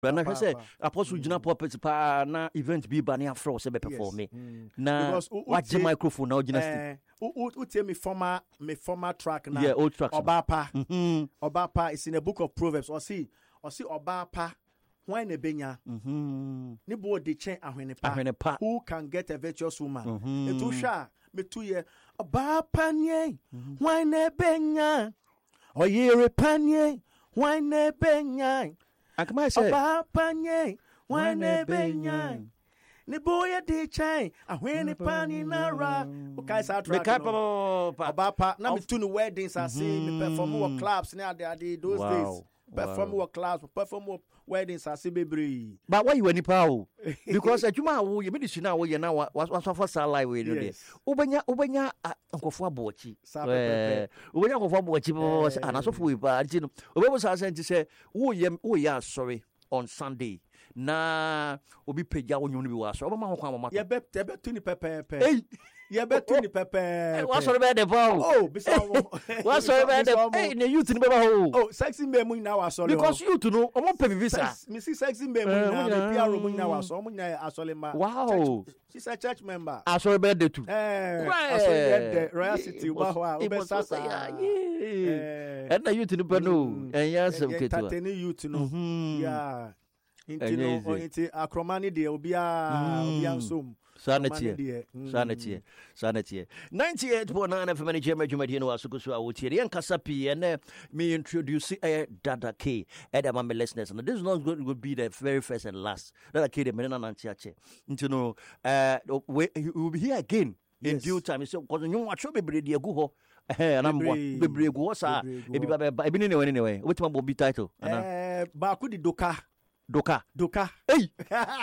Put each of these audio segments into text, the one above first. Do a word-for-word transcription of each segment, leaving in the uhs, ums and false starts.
But I say, Apostle Juna Puppets pa na event be banning afro se be perform me. Na watch the microphone now, Juna. Who tell me former me former track now? Yeah, old track. Obapa. Obapa is in the book of Proverbs. Or see, or see Obapa. Why ne benya? Ni bo de chen ahwene pa. Who can get a virtuous woman? Etu sha me two year Obapa nye. Why ne benya? O yere panye. Why ne benya? I say, Obapa nye. Why ne benya? Ni boy de chen ahwene pani nara. Okay, sa track. Obapa na me two no weddings I see me perform work clubs na they those days. Perform work clubs, perform work weddings I see baby. But why you any power? Because at you ma wo you medicine now you now was was for salary we do there. Ubenya ubenya nkofo abochi. Eh ubenya nkofo abochi bo anaso fu iba ntino. Obebo sa say say wo ye wo ya sorry on Sunday. Na obi peja wonyo no bi wa so obama ho kwa mama. Ye be te be tu ni pepepe. Hey ye be tu ni pepepe. What sorry be the power? Oh, bisa what sorry be the hey na youth ni be ba ho. Oh, sexy me mu na wa sorry. Because youth no omo pe visa. Me see sexy me mu na me P R mu na wa so omo na asole ma. Wow. She's a church member. Asole be the two. Eh. Asole the Royal City ba ho a obe sasa. Eh. And na youth ni be no. En ya sem ketu. Entertain youth no. Yeah. Inti no inti akromani de obia obia nsom sanity sanity sanity ninety-eight point nine F M J M Jumadi no asukusu awuti de nkasa pi ene me introduce eh Dada K and my listeners and this is not going to be the very first and last Dada K the menena nantiache nti no uh we will be here again in due time so because you watch bebre de agu ho eh na mbo bebre agu ho sa e bi ba e bi ne ne ne wetima bo bi title eh ba ku di doka Doka. Doka. Hey.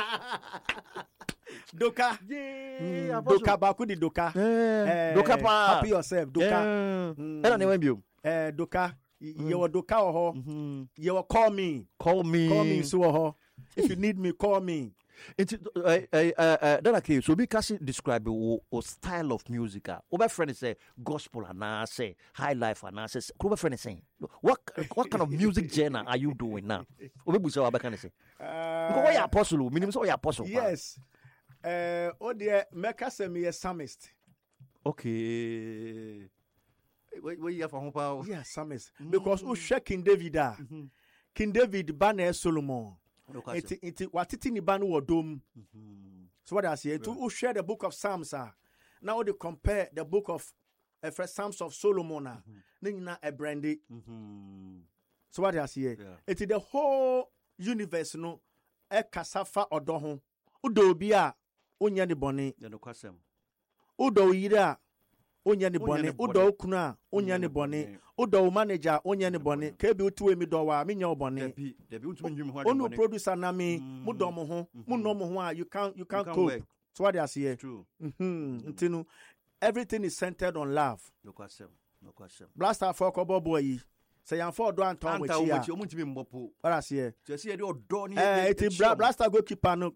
Doka. Yeah. Mm. Doka baku di doka. Yeah. Uh, doka pa. Happy yourself. Doka. Yeah. Mm. Ena ne wembium. Eh doka. Mm. You doka oho. Mm-hmm. You call me. Call me. Call me so oho. If you need me, call me. It's uh uh uh Dada K so be kasi describe o, o style of music ah. Oba friend say gospel and say high life and say Oba friend say what what kind of music genre are you doing now? Oba busa wa can say. Uh, because you apostle, minimum so you apostle. Yes. Uh oh dear Mecca say me a psalmist. Okay. Where where you have from power? Yeah, psalmist. Mm. Because who share King David ah. Mm-hmm. King David ban Solomon. It it what it in the ban wo dom. So what I say to who share the book of Psalms ah. Now they compare the book of uh, first Psalms of Solomon ah. Mm-hmm. Na a brandy. Mm-hmm. So what I say yeah. It is the whole universe no e kasafa odo ho. Udo bi a onya ne bone. Ya no kwasem. Udo yira onya ne bone. Udo okunu a onya ne bone. Udo manager onya ne bone. Ka bi otu emi do wa me nya obone. Debi debi untumi nwim ho. Onu producer na me mu do mo ho. Mu no mo ho a you can't you can't cope. So what I say true. Mhm. Ntinu everything is centered on love. No kwasem. No kwasem. Blaster for kobo boy yi. Say yan for do anton we chia. Anta omuntimi mbopo. What I say? Say say dey odo ni. Eh it Blaster goalkeeper no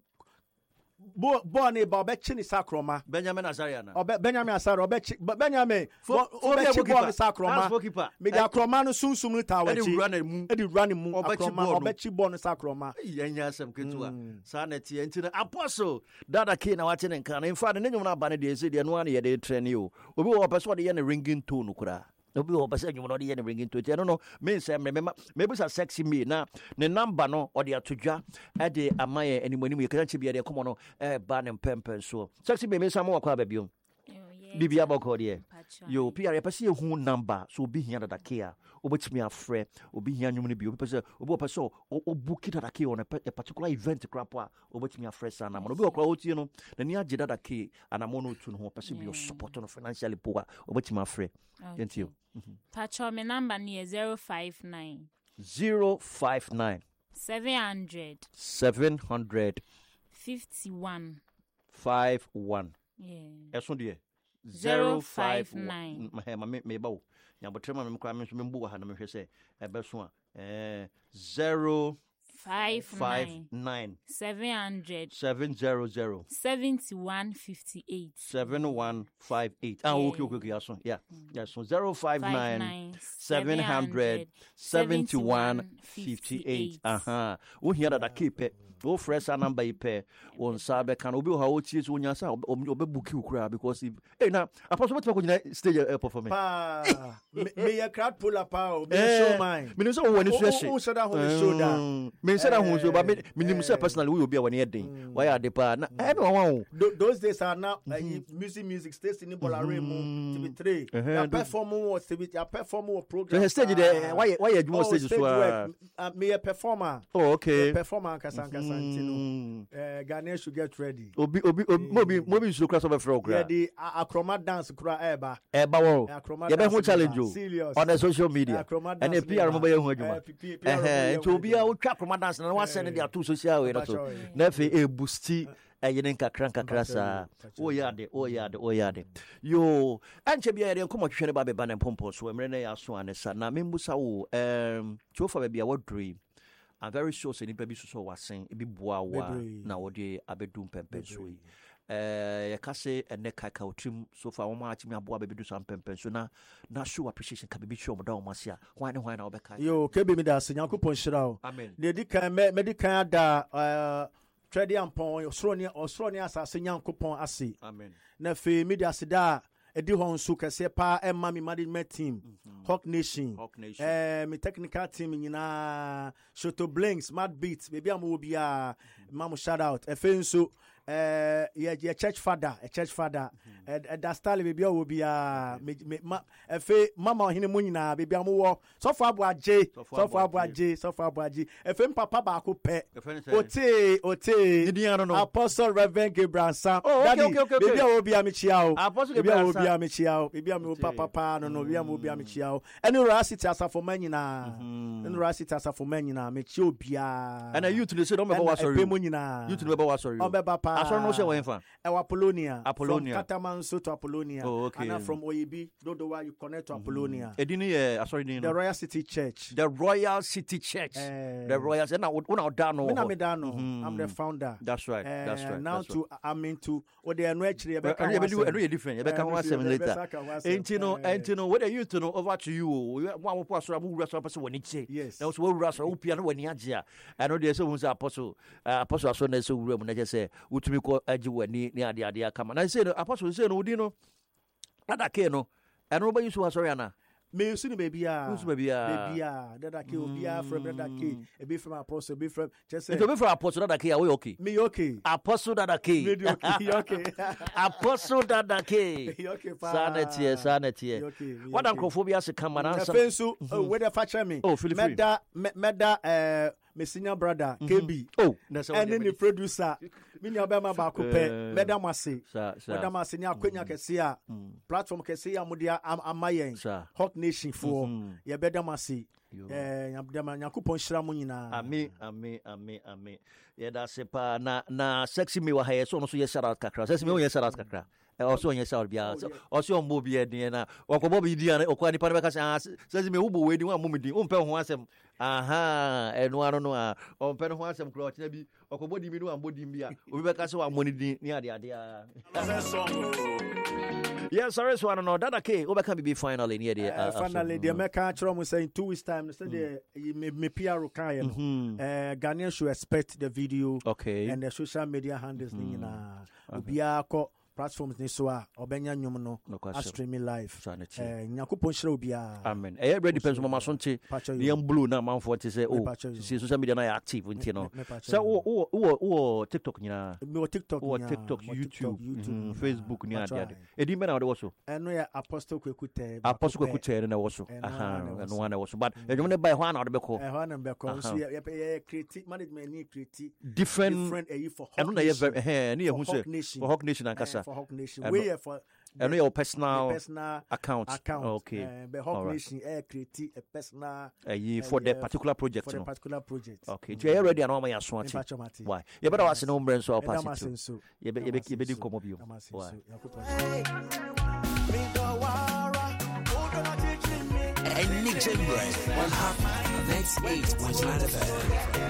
Bo born ba obechi ni sakroma Benjamin Azaria na obe Benjamin Azaria obechi Benjamin obechi born sakroma me dia kroma no sunsum no tawachi e di run mu e di run mu akroma obechi born sakroma yanya asem ketua sa na tie nti apostle Dada K na wate ne nkan in fact ne nyum na ba ne de se de no an ye de train you obi wo person de ye ne ringing tone kura obi wo person nyum no de ye ne ringing tone no no me say me me be sexy me na ne number no o de atodwa e de amaye animu ye kan che bia de komo no eh ba ne pempen so sexy me me sam wa kwa ba biom bibia boko de yo P R pese hu number so obi hia Dada K a obetimi afre obi hia nyum ne bi obi pese obi pese o book Dada K on a particular event crap a obetimi afre sana mo obi okra otie no na ni age Dada K anamo no tu no pese bi support no financially poor obetimi afre yentio pacho me number ni zero five nine zero five nine seven hundred seven hundred fifty-one fifty-one yeah eso de zero five nine me me ba wo nya botrema me kwa me so me mbu ha na me hwe se ebe so a eh zero five five nine nine seven hundred seven zero zero seventy one fifty eight seven one five eight. Ah, okay, okay, okay. Yeah, so yeah, yeah. So zero five nine seven hundred seventy one fifty eight. Uh huh. We hear that keep it. Go fresh a number you pay on Sabe can obi how it is when you say obi book you cry because if hey now Apostle what you stage a performance. Pa me a crowd pull up out me show mine. Me no say when you say who said that who shoulder. Me say that who shoulder but me me say personally we will be when heading. Why are they pa na everyone those days are now music music stays in Bolaremo T V three. Ya perform what T V ya perform what program. So stage there why why you do stage so me a performer. Oh okay. Performer kasanka Mm. Uh, Ghanaians should get ready. Obi, obi, obi, mobi, mobi should cross over frog. Yeah, the uh, acrobat dance, kura eba. Eba wo. You be who challenge you serious on the social media. And the P R remember you who you ma. Eh, to be a who acrobat dance na one send their two social way so. Na fe e boosti ayene kakra kakra sa. Oh yeah de, oh yeah de, oh yeah de. Yo, anche bia de nkomo hwehwe ba be ba na pompo so emre na ya so anesa na membusa wo um to for be a what dream. I'm very sure say nipa bi so so wasen e bi boa wa na wo de abedum pempen so yi eh ya kase ene kaka otrim so far wo ma achimi aboa bebedu so pempen so na na show appreciation ka be show mo da wo masia hwan ne hwan na wo be kai yo kebe mi da se Nyankopon hira o amen de di kan me me di kan da eh trade ampon osro ne osro ne asase Nyankopon ase amen na fe mi da se da edi hon so kese pa emma mi management team mm-hmm. Hawk Nation Hawk Nation eh mi technical team nyina Shoto Blinks Mad Beats baby am obi a mamu shout out e fe nso eh ye church father a church father eh that style baby obi a e fe mama ohene mu nyina baby am wo so for abo aje so for abo aje so for abo aje e fe papa ba ko pe ote ote Apostle Reverend Gabriel Sam daddy baby obi a me chia o baby obi a me chia o baby am papa pa no no baby am obi a me chia o any racity asafo man nyina any racity asafo man nyina me chia obi a and you to the say don't be wa sorry you to be wa sorry on be papa aso no se wen fa e wa Apollonia Apollonia from Katamanso to Apollonia oh, okay. And from Oyibi Dodo why you connect to Apollonia edini eh sorry the Royal City Church the Royal City Church uh, the Royal and now una dano me na me dano I'm the founder that's right uh, that's right now that's to right. I'm into what they are no actually be can you different you be can one seven later ain't no ain't no what are you to know over to you one more pastor who rest person when it say yes now so we rest who piano when agia I know there's so apostle apostle so na so room na just say utumi ko agi wani ni ade ade akama na say no apostle say no udi no adake no eno ba yusu asori ana me yusu ni baby a yusu baby a baby a dadake obi a from dadake e be from apostle be from just say e be from apostle dadake we okay me okay apostle dadake me okay okay apostle dadake okay pa sanity sanity what ankrofobia se kama na answer fensu we dey fache me meda meda eh my senior brother mm-hmm. K B oh and then the producer me nya be ma ba ko pe medam ase medam ase nya akwanya kese a platform kese a mudia amayen Hawk Nation for ye bedam ase eh Nyankopon hira mu nyina amen amen amen amen ye da se pa na na sexy me wa haye so no so ye shout out kakra sexy me wo ye shout out kakra also on yourself bia also on bobi e na wakobo bi dia na okwa nipa na be ka say me wo bo we di wa mumidi o mpe ho asem aha enu anu no a o mpe ho asem kro ochina bi wakobo di mi no ambodi bia obi be ka say wa moni di ni ade ade a yes sorry so no dada ke o be ka bi finally ni ade finally the American chro mo say in two weeks time say the me P R kan no eh Ghanaians should expect the video okay and the social media handles ni na obi akọ platforms ni so a obenya nwom no a streaming live eh Nyankopon hira obi a amen eh ready depends mama so nti the young blue na man for say oh see social media na active nti no so wo wo wo TikTok nyina me TikTok wo TikTok YouTube Facebook ni ade ade edi me na wo so eno ya Apostle Kwekute Apostle Kwekute na wo so aha no one wo so but edwom ne buy ho na wo be ko eh ho na be ko so ye create management ni create different different eh for eno na ye eh ni ye hu say for Hawk Nation ankasa for Hawk Nation we for and your personal, personal account. account. Okay. Uh, but Hawk Nation air create a personal uh, uh, for uh, the particular project. For no? the particular project. Okay. Mm-hmm. You are ready and all my aswanti. Why? You better ask no brand so I'll pass it to. You be you be you be do come up you. Why? And Nick Chambers on Half Next eight point nine F M.